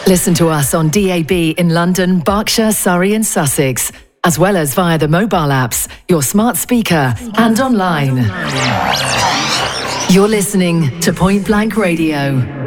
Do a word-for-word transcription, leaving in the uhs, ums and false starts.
Listen to us on D A B in London, Berkshire, Surrey and Sussex, as well as via the mobile apps, your smart speaker and online. You're listening to Point Blank Radio.